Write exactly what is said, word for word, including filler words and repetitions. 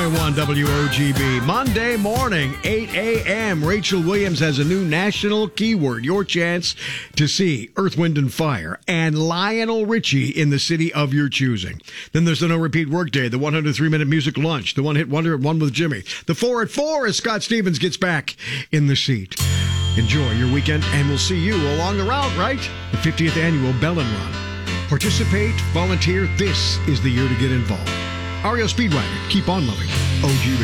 point one W O G B. Monday morning, eight a.m. Rachel Williams has a new national keyword. Your chance to see Earth, Wind, and Fire and Lionel Richie in the city of your choosing. Then there's the No Repeat Workday, the one hundred three minute music lunch, the one hit wonder at one with Jimmy. The four at four as Scott Stevens gets back in the seat. Enjoy your weekend, and we'll see you along the route, right? The fiftieth annual Bellin Run. Participate, volunteer. This is the year to get involved. R E O Speedwagon. Keep on loving O G B.